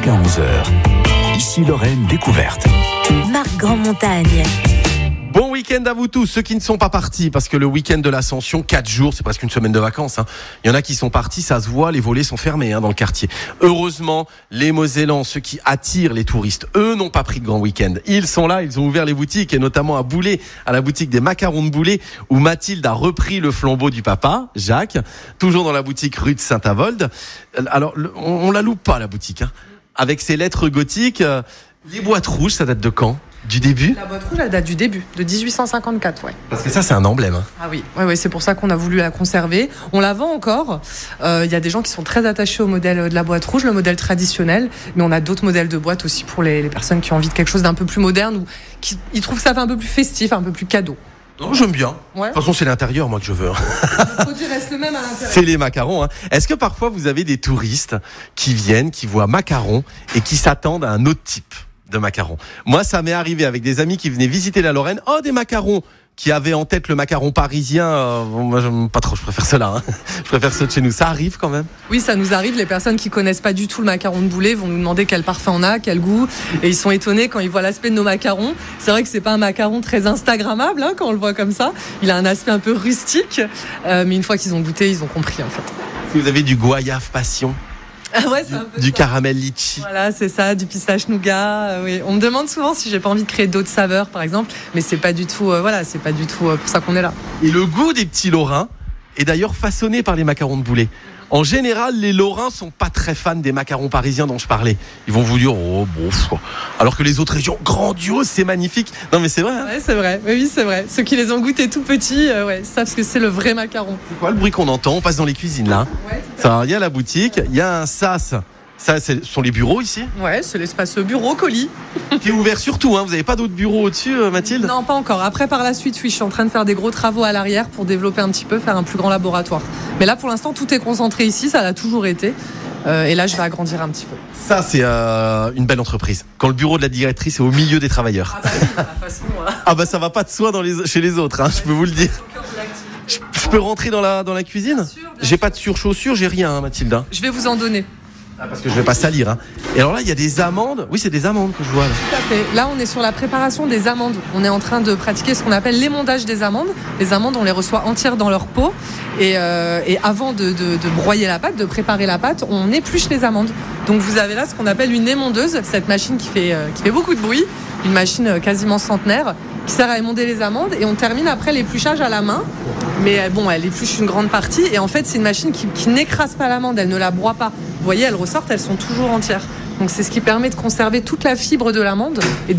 jusqu'à 11h. Ici Lorraine découverte. Marc Grandmontagne. Bon week-end à vous tous, ceux qui ne sont pas partis, parce que le week-end de l'Ascension, 4 jours, c'est presque une semaine de vacances. Il y en a qui sont partis, ça se voit, les volets sont fermés dans le quartier. Heureusement, les Mosellans, ceux qui attirent les touristes, eux n'ont pas pris de grand week-end. Ils sont là, ils ont ouvert les boutiques, et notamment à Boulay, à la boutique des macarons de Boulay, où Mathilde a repris le flambeau du papa, Jacques, toujours dans la boutique rue de Saint-Avold. Alors, on la loupe pas, la boutique, avec ses lettres gothiques. Les boîtes rouges, ça date de quand ? Du début ? La boîte rouge, elle date du début, de 1854, ouais. Parce que ça, c'est un emblème. Ah oui, ouais, c'est pour ça qu'on a voulu la conserver. On la vend encore. Il y a des gens qui sont très attachés au modèle de la boîte rouge, le modèle traditionnel. Mais on a d'autres modèles de boîtes aussi pour les personnes qui ont envie de quelque chose d'un peu plus moderne ou qui trouvent que ça fait un peu plus festif, un peu plus cadeau. Non, j'aime bien. Ouais. De toute façon, c'est l'intérieur, moi, que je veux. Le produit reste le même à l'intérieur. C'est les macarons. Est-ce que parfois, vous avez des touristes qui viennent, qui voient macarons et qui s'attendent à un autre type de macarons? Moi, ça m'est arrivé avec des amis qui venaient visiter la Lorraine. Oh, des macarons qui avaient en tête le macaron parisien. Moi, j'aime pas trop, je préfère ceux-là. Je préfère ceux de chez nous. Ça arrive quand même? Oui, ça nous arrive. Les personnes qui connaissent pas du tout le macaron de Boulay vont nous demander quel parfum on a, quel goût. Et ils sont étonnés quand ils voient l'aspect de nos macarons. C'est vrai que c'est pas un macaron très instagrammable quand on le voit comme ça. Il a un aspect un peu rustique. Mais une fois qu'ils ont goûté, ils ont compris en fait. Vous avez du goyave passion? Ah ouais, c'est un peu du ça. caramel litchi. Voilà, c'est ça, du pistache nougat. Oui. On me demande souvent si j'ai pas envie de créer d'autres saveurs, par exemple, mais c'est pas du tout, c'est pas du tout pour ça qu'on est là. Et le goût des petits Lorrains est d'ailleurs façonné par les macarons de Boulay. En général, les Lorrains sont pas très fans des macarons parisiens dont je parlais. Ils vont vous dire, oh, bof, quoi. Alors que les autres régions, grandiose, c'est magnifique. Non, mais c'est vrai. Ouais, c'est vrai. Oui, c'est vrai. Ceux qui les ont goûtés tout petits, savent ce que c'est le vrai macaron. C'est quoi le bruit qu'on entend? On passe dans les cuisines, là. Ouais, Ça, il y a la boutique, il y a un sas. Ça, ce sont les bureaux ici? ouais, c'est l'espace bureau colis. Qui est ouvert sur tout, Vous n'avez pas d'autres bureaux au-dessus, Mathilde? Non, pas encore. Après, par la suite, oui, je suis en train de faire des gros travaux à l'arrière pour développer un petit peu, faire un plus grand laboratoire. Mais là, pour l'instant, tout est concentré ici. Ça l'a toujours été. Et là, je vais agrandir un petit peu. Ça, c'est une belle entreprise. Quand le bureau de la directrice est au milieu des travailleurs. Ah bah oui, de la façon. Ah bah ça va pas de soi chez les autres, je peux vous le dire. Je peux rentrer dans la cuisine? Bien sûr. J'ai pas de surchaussures, j'ai rien, Mathilde. Je vais vous en donner. Parce que je vais pas salir. Et alors là, il y a des amandes. Oui, c'est des amandes que je vois là. Tout à fait. Là, on est sur la préparation des amandes. On est en train de pratiquer ce qu'on appelle l'émondage des amandes. Les amandes, on les reçoit entières dans leur peau. Et avant de broyer la pâte, de préparer la pâte, on épluche les amandes. Donc vous avez là ce qu'on appelle une émondeuse, cette machine qui fait beaucoup de bruit, une machine quasiment centenaire, qui sert à émonder les amandes. Et on termine après l'épluchage à la main. Mais bon, elle épluche une grande partie. Et en fait, c'est une machine qui n'écrase pas l'amande, elle ne la broie pas. Vous voyez, elles ressortent, elles sont toujours entières. Donc c'est ce qui permet de conserver toute la fibre de l'amande et